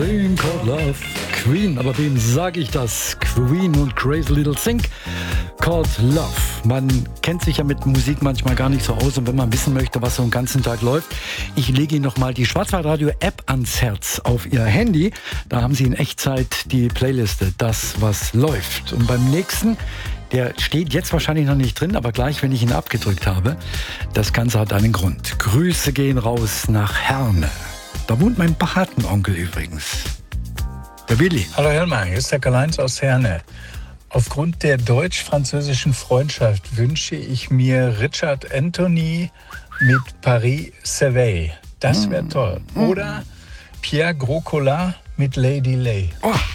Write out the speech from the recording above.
Thing Called Love. Queen, aber wem sage ich das? Queen und Crazy Little Thing Called Love. Man kennt sich ja mit Musik manchmal gar nicht so aus, und wenn man wissen möchte, was so den ganzen Tag läuft, ich lege Ihnen nochmal die Schwarzwaldradio-App ans Herz auf Ihr Handy. Da haben Sie in Echtzeit die Playliste, das, was läuft. Und beim nächsten, der steht jetzt wahrscheinlich noch nicht drin, aber gleich, wenn ich ihn abgedrückt habe, das Ganze hat einen Grund. Grüße gehen raus nach Herne. Da wohnt mein Patenonkel übrigens. Der Willi. Hallo Helmar, hier ist der Karl-Heinz aus Herne. Aufgrund der deutsch-französischen Freundschaft wünsche ich mir Richard Anthony mit Paris Survey. Das wäre toll. Oder Pierre Groscola mit Lady Lay. Oh,